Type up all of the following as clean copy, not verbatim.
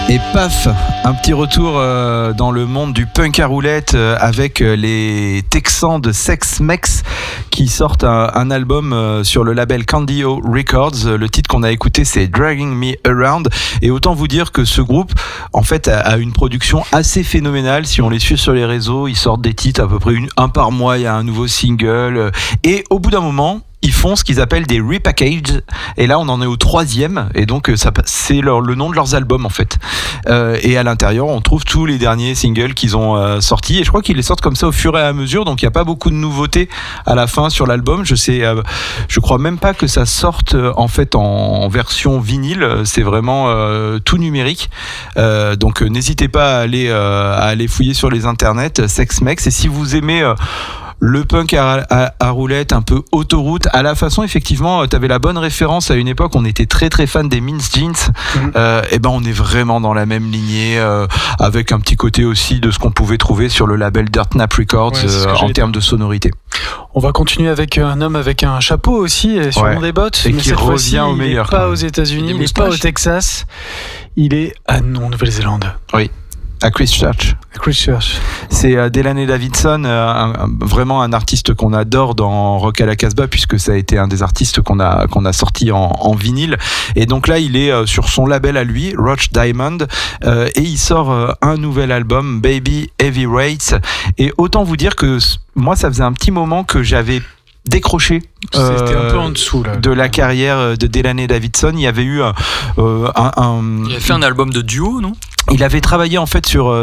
Et paf, un petit retour dans le monde du punk à roulette avec les Texans de Sex Mex qui sortent un album sur le label Candio Records. Le titre qu'on a écouté, c'est Dragging Me Around. Et autant vous dire que ce groupe, en fait, a une production assez phénoménale. Si on les suit sur les réseaux, ils sortent des titres à peu près un par mois. Il y a un nouveau single. Et au bout d'un moment, ils font ce qu'ils appellent des repackages, et là on en est au 3e, et donc c'est le nom de leurs albums en fait. Et à l'intérieur on trouve tous les derniers singles qu'ils ont sortis, et je crois qu'ils les sortent comme ça au fur et à mesure, donc il n'y a pas beaucoup de nouveautés à la fin sur l'album. Je crois même pas que ça sorte en fait en version vinyle, c'est vraiment tout numérique. Donc n'hésitez pas à aller fouiller sur les internets, Sex Mex, et si vous aimez le punk à roulette, un peu autoroute, à la façon, effectivement, t'avais la bonne référence à une époque, on était très très fan des Mince Jeans, et ben on est vraiment dans la même lignée, avec un petit côté aussi de ce qu'on pouvait trouver sur le label Dirt Nap Records, en termes de sonorité. On va continuer avec un homme avec un chapeau aussi, et sûrement des bottes, et mais qui cette revient fois-ci, au meilleur. Il n'est pas aux États-Unis, il n'est pas au Texas, il est à Nouvelle-Zélande. Oui. À Christchurch. C'est Delaney Davidson, vraiment un artiste qu'on adore dans Rock à la Casbah, puisque ça a été un des artistes qu'on a sorti en vinyle. Et donc là, il est sur son label à lui, Roach Diamond, et il sort un nouvel album, Baby Heavyweights. Et autant vous dire que moi, ça faisait un petit moment que j'avais décroché c'était un peu en dessous là, de la carrière de Delaney Davidson. Il y avait eu il a fait un album de duo, non ? Il avait travaillé en fait sur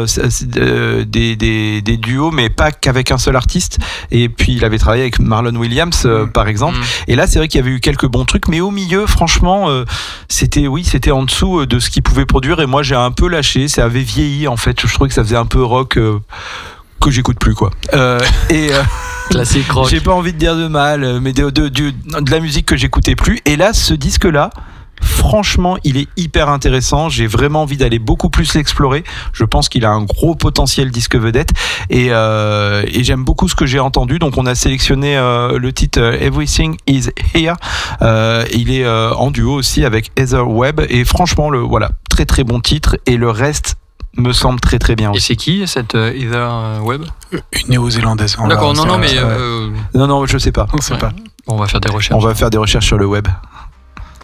des duos, mais pas qu'avec un seul artiste. Et puis il avait travaillé avec Marlon Williams, par exemple. Et là, c'est vrai qu'il y avait eu quelques bons trucs, mais au milieu, franchement, c'était en dessous de ce qu'il pouvait produire. Et moi, j'ai un peu lâché. Ça avait vieilli en fait. Je trouvais que ça faisait un peu rock que j'écoute plus, quoi. Classique rock. J'ai pas envie de dire de mal, mais de la musique que j'écoutais plus. Et là, ce disque-là, franchement, il est hyper intéressant. J'ai vraiment envie d'aller beaucoup plus l'explorer. Je pense qu'il a un gros potentiel disque vedette, et j'aime beaucoup ce que j'ai entendu. Donc, on a sélectionné le titre Everything Is Here. Il est en duo aussi avec Heather Webb, et franchement, très très bon titre. Et le reste me semble très très bien aussi. Et c'est qui cette Heather Webb ? Une néo-zélandaise. D'accord, non, mais non, je sais pas. On sait pas. Bon, on va faire des recherches. On va faire des recherches sur le web.